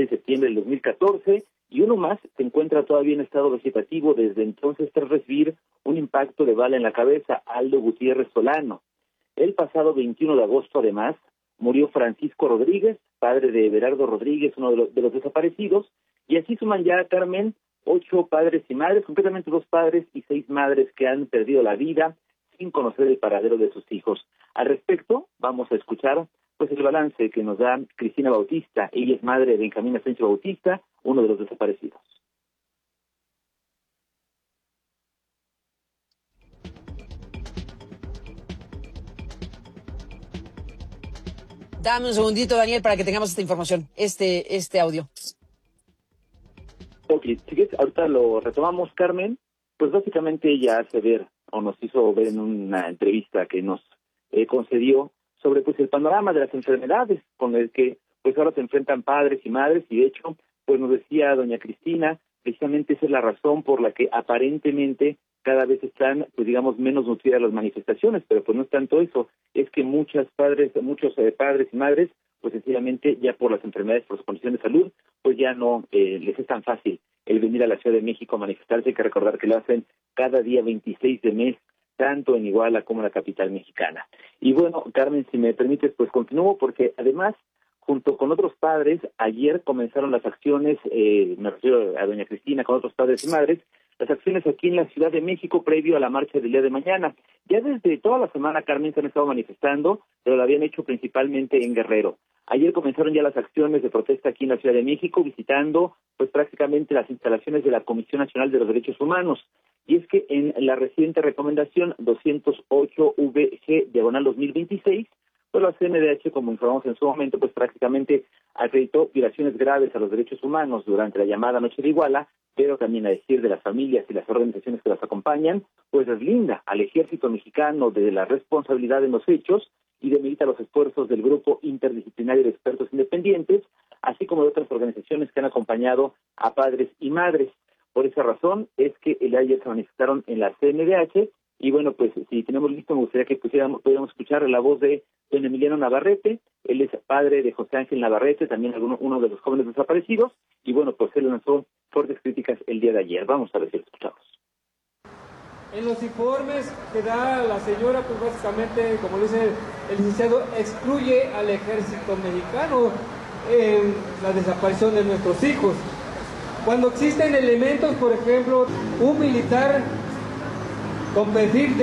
de septiembre del 2014, y uno más se encuentra todavía en estado vegetativo desde entonces tras recibir un impacto de bala en la cabeza, Aldo Gutiérrez Solano. El pasado 21 de agosto, además, murió Francisco Rodríguez, padre de Everardo Rodríguez, uno de los desaparecidos, y así suman ya, Carmen, 8 padres y madres, concretamente 2 padres y 6 madres que han perdido la vida sin conocer el paradero de sus hijos. Al respecto, vamos a escuchar pues el balance que nos da Cristina Bautista. Ella es madre de Benjamín Asensio Bautista, uno de los desaparecidos. Dame un segundito, Daniel, para que tengamos esta información, este audio. Ok, si quieres, ahorita lo retomamos, Carmen. Pues básicamente ella hace ver, o nos hizo ver en una entrevista que nos concedió, sobre pues el panorama de las enfermedades con el que pues ahora se enfrentan padres y madres, y de hecho, pues nos decía doña Cristina, precisamente esa es la razón por la que aparentemente cada vez están, pues digamos, menos nutridas las manifestaciones, pero pues no es tanto eso, es que muchos padres y madres, pues sencillamente ya por las enfermedades, por su condición de salud, pues ya no les es tan fácil el venir a la Ciudad de México a manifestarse. Hay que recordar que lo hacen cada día 26 de mes, tanto en Iguala como en la capital mexicana. Y bueno, Carmen, si me permites, pues continúo, porque además, junto con otros padres, ayer comenzaron las acciones, me refiero a doña Cristina, con otros padres y madres, las acciones aquí en la Ciudad de México previo a la marcha del día de mañana. Ya desde toda la semana, Carmen, se han estado manifestando, pero lo habían hecho principalmente en Guerrero. Ayer comenzaron ya las acciones de protesta aquí en la Ciudad de México, visitando pues prácticamente las instalaciones de la Comisión Nacional de los Derechos Humanos. Y es que en la reciente recomendación 208-VG/2026, pues la CNDH, como informamos en su momento, pues prácticamente acreditó violaciones graves a los derechos humanos durante la llamada Noche de Iguala, pero también a decir de las familias y las organizaciones que las acompañan, pues deslinda al ejército mexicano de la responsabilidad en los hechos y demerita los esfuerzos del grupo interdisciplinario de expertos independientes, así como de otras organizaciones que han acompañado a padres y madres. Por esa razón es que el día de ayer se manifestaron en la CNDH, y bueno, pues si tenemos listo, me gustaría que pudiéramos escuchar la voz de don Emiliano Navarrete. Él es padre de José Ángel Navarrete, también uno de los jóvenes desaparecidos, y bueno, pues él lanzó fuertes críticas el día de ayer. Vamos a ver si lo escuchamos. En los informes que da la señora, pues básicamente, como dice el licenciado, excluye al ejército mexicano en la desaparición de nuestros hijos. Cuando existen elementos, por ejemplo, un militar con perfil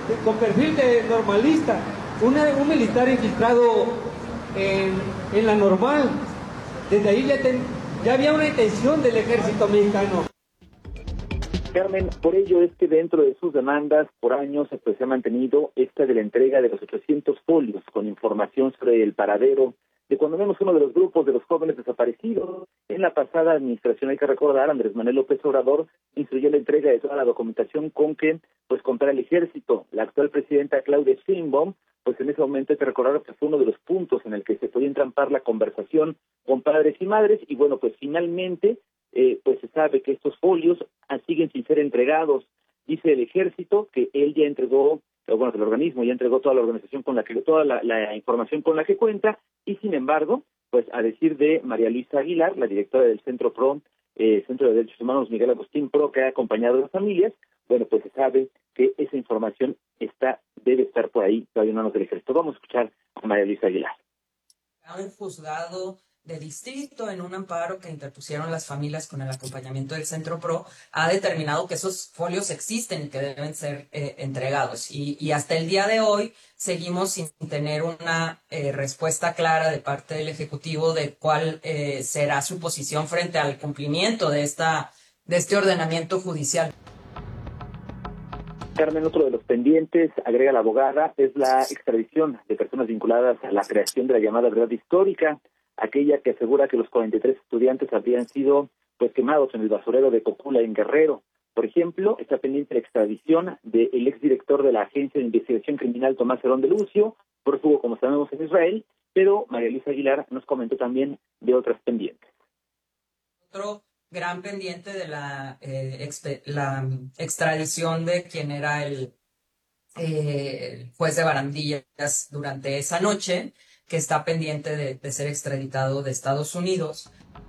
de normalista, un militar infiltrado en la normal, desde ahí ya había una intención del ejército mexicano. Carmen, por ello es que dentro de sus demandas por años pues, se ha mantenido esta de la entrega de los 800 folios con información sobre el paradero de cuando menos uno de los grupos de los jóvenes desaparecidos. En la pasada administración, hay que recordar, Andrés Manuel López Obrador instruyó la entrega de toda la documentación con que pues contara el ejército. La actual presidenta Claudia Sheinbaum, pues en ese momento hay que recordar que fue uno de los puntos en el que se podía entrampar la conversación con padres y madres, y bueno, pues finalmente pues se sabe que estos folios siguen sin ser entregados. Dice el ejército que él ya entregó, o bueno, que el organismo ya entregó toda la organización con la que, toda la información con la que cuenta, y sin embargo, pues a decir de María Luisa Aguilar, la directora del Centro PRO, Centro de Derechos Humanos Miguel Agustín PRO, que ha acompañado a las familias, bueno, pues se sabe que esa información debe estar por ahí todavía en manos del ejército. Vamos a escuchar a María Luisa Aguilar. Un juzgado de distrito, en un amparo que interpusieron las familias con el acompañamiento del Centro PRO, ha determinado que esos folios existen y que deben ser entregados. Y hasta el día de hoy seguimos sin tener una respuesta clara de parte del Ejecutivo de cuál será su posición frente al cumplimiento de este ordenamiento judicial. Carmen, otro de los pendientes, agrega la abogada, es la extradición de personas vinculadas a la creación de la llamada verdad histórica, aquella que asegura que los 43 estudiantes habrían sido pues quemados en el basurero de Cocula, en Guerrero. Por ejemplo, está pendiente la extradición del exdirector de la Agencia de Investigación Criminal, Tomás Herón de Lucio, prófugo, como sabemos, en Israel, pero María Luisa Aguilar nos comentó también de otras pendientes. Otro gran pendiente de la extradición de quien era el juez de Barandillas durante esa noche, que está pendiente de ser extraditado de Estados Unidos.